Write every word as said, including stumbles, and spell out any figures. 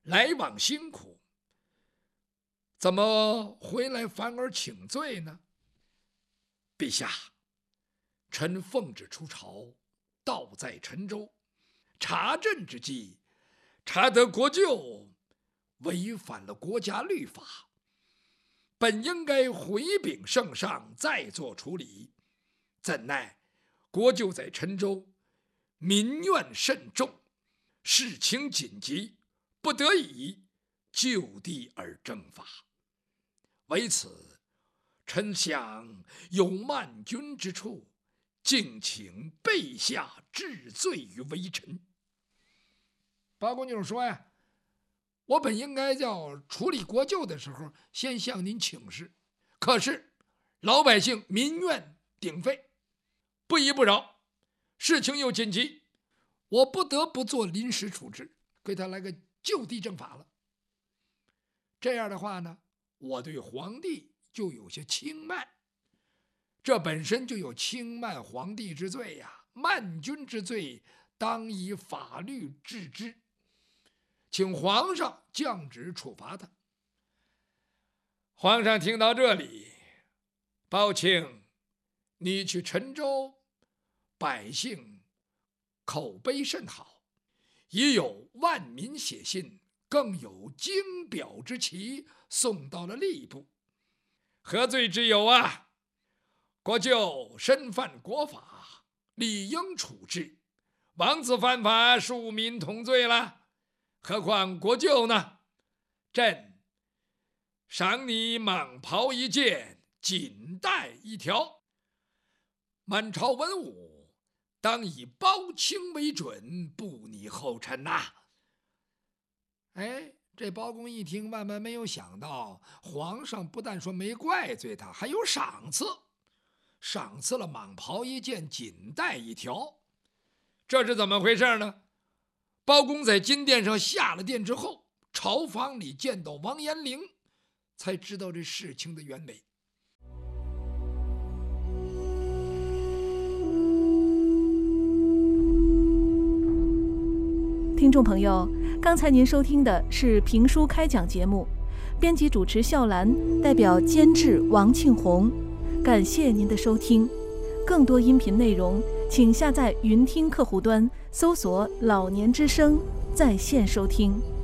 来往辛苦，怎么回来反而请罪呢？陛下，臣奉旨出朝，道在陈州，查镇之际，查得国舅违反了国家律法，本应该回禀圣上再做处理，怎奈国舅在陈州，民怨甚重，事情紧急，不得已就地而正法。为此，臣想有慢君之处，敬请陛下治罪于微臣。包公就是说呀，我本应该叫处理国舅的时候先向您请示，可是老百姓民怨鼎沸，不依不饶，事情又紧急，我不得不做临时处置，给他来个就地正法了。这样的话呢，我对皇帝就有些轻慢，这本身就有轻慢皇帝之罪呀，慢君之罪当以法律治之，请皇上降旨处罚他。皇上听到这里，包卿，你去陈州，百姓口碑甚好，已有万民写信，更有京表之旗送到了吏部，何罪之有啊？国舅身犯国法，理应处置，王子犯法，庶民同罪了，何况国舅呢？朕赏你蟒袍一件，锦带一条，满朝文武当以包卿为准，步你后尘呐、啊！哎，这包公一听，万万没有想到，皇上不但说没怪罪他，还有赏赐，赏赐了蟒袍一件，锦带一条。这是怎么回事呢？包公在金殿上下了殿之后，朝房里见到王延龄，才知道这事情的原委。 听众朋友，刚才您收听的是评书开讲节目，编辑主持笑兰，代表监制王庆红，感谢您的收听。更多音频内容，请下载云听客户端，搜索“老年之声”在线收听。